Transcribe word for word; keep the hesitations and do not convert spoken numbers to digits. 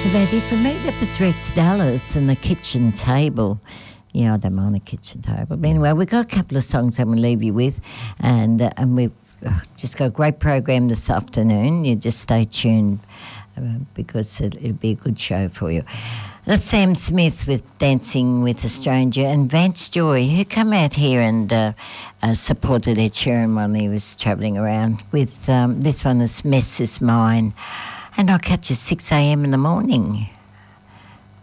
Betty, for me, that was Rex Dallas and the kitchen table. Yeah, I don't mind the kitchen table. But anyway, we've got a couple of songs I'm going to leave you with, and uh, and we've uh, just got a great program this afternoon. You just stay tuned uh, because it, it'll be a good show for you. That's Sam Smith with Dancing with a Stranger, and Vance Joy, who come out here and uh, uh, supported Ed Sheeran when he was travelling around with um, this one, This Mess Is Mine. And I'll catch you six a.m. in the morning.